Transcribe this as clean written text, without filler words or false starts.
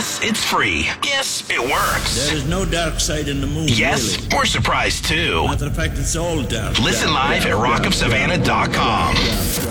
Yes, it's free. Yes, it works. There is no dark side in the moon, Yes, really. we're surprised too. Matter of fact, it's all dark. Listen live at rockofsavannah.com.